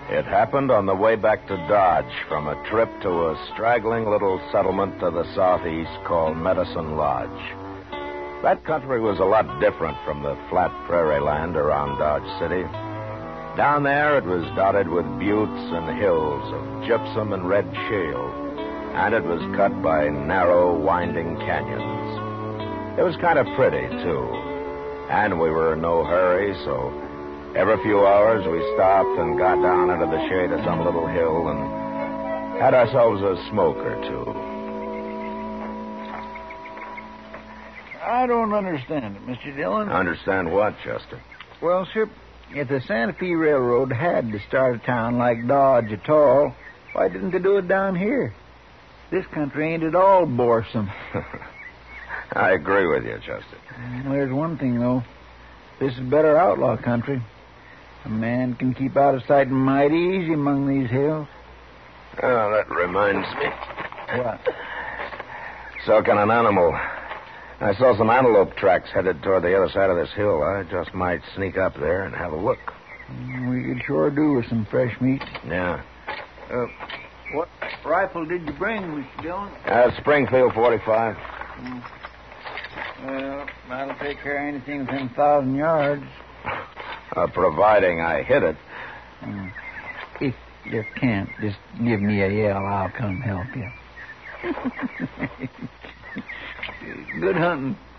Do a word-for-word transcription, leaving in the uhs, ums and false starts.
It happened on the way back to Dodge from a trip to a straggling little settlement to the southeast called Medicine Lodge. That country was a lot different from the flat prairie land around Dodge City. Down there, it was dotted with buttes and hills of gypsum and red shale, and it was cut by narrow, winding canyons. It was kind of pretty, too, and we were in no hurry, so every few hours we stopped and got down into the shade of some little hill and had ourselves a smoke or two. I don't understand it, Mister Dillon. Understand what, Chester? Well, sir, if the Santa Fe Railroad had to start a town like Dodge at all, why didn't they do it down here? This country ain't at all boresome. I agree with you, Chester. Well, there's one thing, though. This is better outlaw country. A man can keep out of sight mighty easy among these hills. Oh, that reminds me. What? So can an animal. I saw some antelope tracks headed toward the other side of this hill. I just might sneak up there and have a look. We could sure do with some fresh meat. Yeah. Uh, what rifle did you bring, Mister Dillon? Uh, Springfield forty-five. Mm. Well, that'll take care of anything within a thousand yards. Uh, providing I hit it. Mm. If you can't, just give me a yell. I'll come help you. Good hunting.